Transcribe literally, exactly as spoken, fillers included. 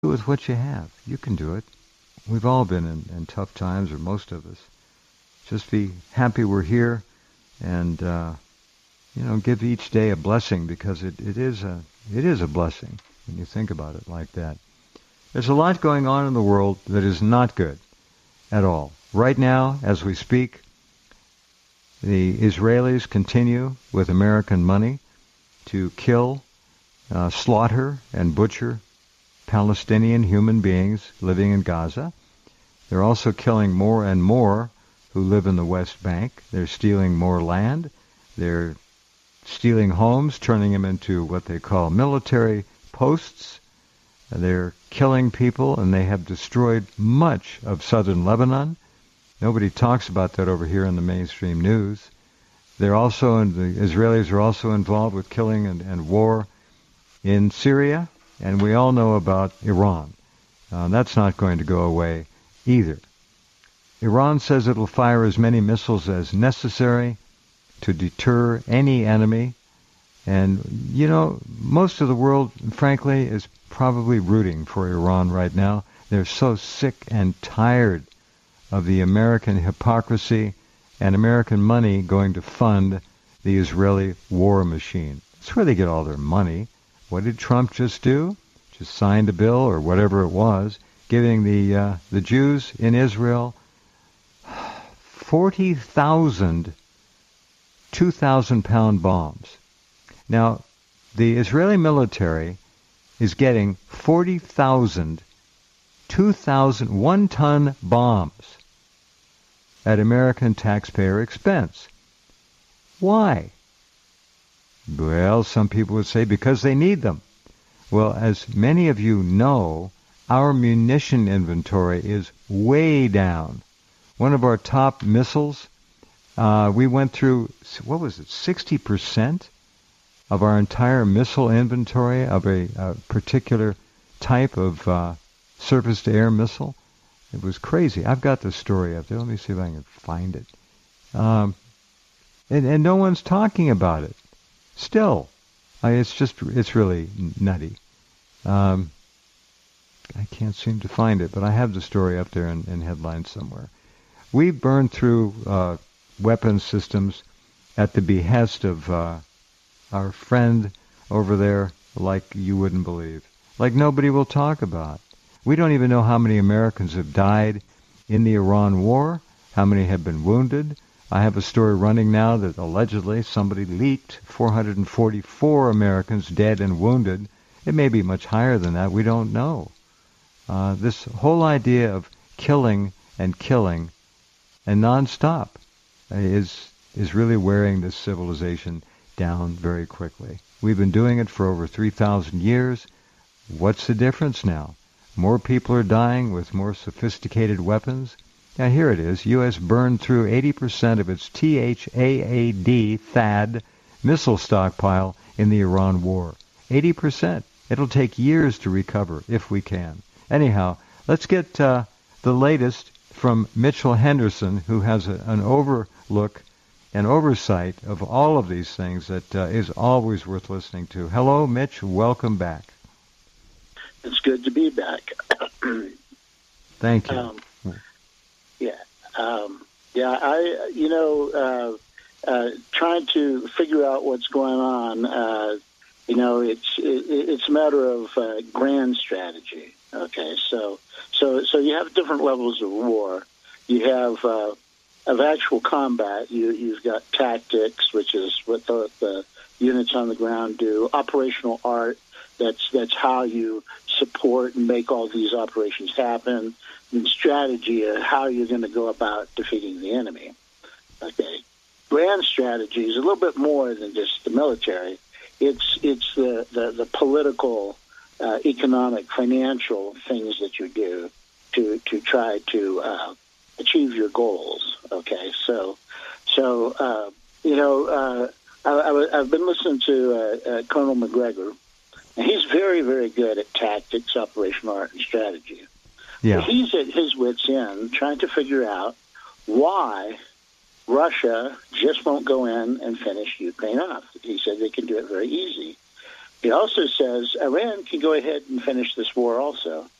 do with what you have. You can do it. We've all been in, in tough times, or most of us. Just be happy we're here, and uh, you know, give each day a blessing, because it, it is a it is a blessing when you think about it like that. There's a lot going on in the world that is not good at all. Right now, as we speak, the Israelis continue with American money to kill, uh, slaughter, and butcher Palestinian human beings living in Gaza. They're also killing more and more who live in the West Bank. They're stealing more land. They're stealing homes, turning them into what they call military posts. They're killing people, and they have destroyed much of southern Lebanon. Nobody talks about that over here in the mainstream news. They're also, and the Israelis are also involved with killing and, and war in Syria, and we all know about Iran. Uh, that's not going to go away either. Iran says it'll fire as many missiles as necessary to deter any enemy. And, you know, most of the world, frankly, is probably rooting for Iran right now. They're so sick and tired of the American hypocrisy and American money going to fund the Israeli war machine. That's where they get all their money. What did Trump just do? Just signed a bill, or whatever it was, giving the uh, the Jews in Israel forty thousand two thousand pound bombs. Now, the Israeli military is getting forty thousand two thousand one-ton bombs at American taxpayer expense. Why? Well, some people would say because they need them. Well, as many of you know, our munition inventory is way down. One of our top missiles, uh, we went through, what was it, sixty percent of our entire missile inventory of a, a particular type of uh, surface-to-air missile. It was crazy. I've got the story up there. Let me see if I can find it. Um, and, and no one's talking about it. Still, I, it's just, it's really nutty. Um, I can't seem to find it, but I have the story up there in, in headlines somewhere. We burned through uh, weapons systems at the behest of uh, our friend over there like you wouldn't believe, like nobody will talk about. We don't even know how many Americans have died in the Iran war, how many have been wounded. I have a story running now that allegedly somebody leaked four hundred forty-four Americans dead and wounded. It may be much higher than that. We don't know. Uh, this whole idea of killing and killing and nonstop is is really wearing this civilization down very quickly. We've been doing it for over three thousand years. What's the difference now? More people are dying with more sophisticated weapons. Now here it is. U S burned through eighty percent of its T H A A D, THAAD, missile stockpile in the Iran war. eighty percent. It'll take years to recover, if we can. Anyhow, let's get uh, the latest from Mitchell Henderson, who has a, an overlook and oversight of all of these things that uh, is always worth listening to. Hello, Mitch. Welcome back. It's good to be back. Thank you. Um, yeah. Um, yeah, I, you know, uh, uh, trying to figure out what's going on, uh, you know, it's it, it's a matter of uh, grand strategy. Okay, so so so you have different levels of war. You have uh, of actual combat. You you've got tactics, which is what the, the units on the ground do. Operational art. That's that's how you support and make all these operations happen. And strategy of how you're going to go about defeating the enemy. Okay, grand strategy is a little bit more than just the military. It's it's the the, the political, uh, economic, financial things that you do to to try to uh, achieve your goals. Okay, so so uh, you know uh, I, I, I've been listening to uh, uh, Colonel McGregor, and he's very very good at tactics, operational art, and strategy. Yeah, he's at his wit's end trying to figure out why Russia just won't go in and finish Ukraine off. He said they can do it very easy. he also says Iran can go ahead and finish this war also.